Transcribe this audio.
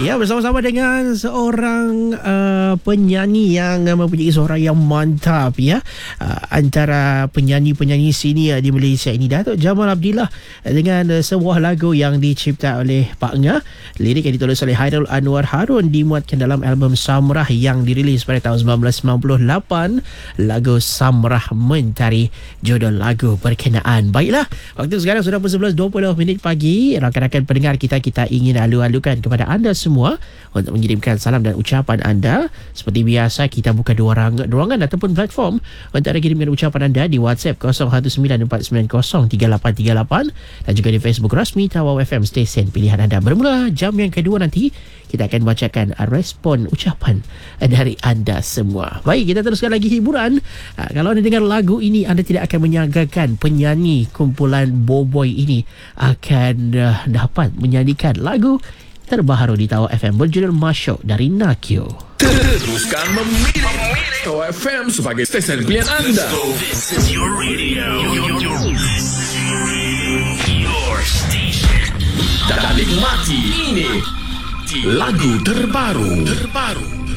Ya, bersama-sama dengan seorang penyanyi yang mempunyai suara yang mantap ya. Antara penyanyi-penyanyi senior di Malaysia ini, Datuk Jamal Abdillah, dengan sebuah lagu yang dicipta oleh Pak Ngah. Lirik yang ditulis oleh Hairul Anwar Harun dimuatkan dalam album Samrah yang dirilis pada tahun 1998. Lagu Samrah mentari judul lagu berkenaan. Baiklah, waktu sekarang sudah pukul 11.20 pagi. Rakan-rakan pendengar kita ingin alu-alukan kepada anda semua untuk mengirimkan salam dan ucapan anda. Seperti biasa, kita buka dua ruangan ataupun platform untuk anda kirimkan ucapan anda di WhatsApp 0194903838 dan juga di Facebook rasmi Tawau FM, stesen pilihan anda. Bermula jam yang kedua nanti, kita akan bacakan respon ucapan dari anda semua. Baik, kita teruskan lagi hiburan. Kalau anda dengar lagu ini, anda tidak akan menyangkakan penyanyi kumpulan Boboy ini akan dapat menyanyikan lagu terbaru di Tawau FM berjudul Masyuk dari Nakio. Teruskan memilih Tawau FM sebagai stesen pilihan anda. This is your radio. Your station. Dan nikmati ini lagu terbaru.